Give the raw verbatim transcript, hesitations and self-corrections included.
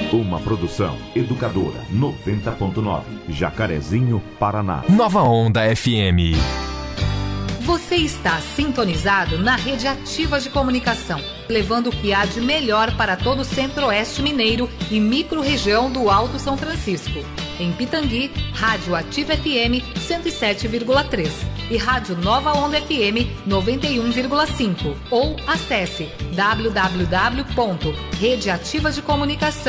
Uma produção educadora noventa ponto nove, Jacarezinho, Paraná. Nova Onda F M. Você está sintonizado na Rede Ativa de Comunicação, levando o que há de melhor para todo o Centro-Oeste Mineiro e micro-região do Alto São Francisco. Em Pitangui, Rádio Ativa F M cento e sete vírgula três e Rádio Nova Onda F M noventa e um vírgula cinco. Ou acesse w w w ponto rede ativa de comunicação